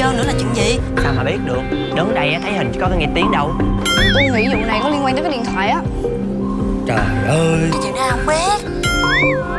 trơn nữa là chuyện gì? Sao mà biết được, đứng đây á, thấy hình chứ có cái nghe tiếng đâu. Tôi nghĩ vụ này có liên quan đến cái điện thoại á. Trời ơi. Cái chuyện đó không biết.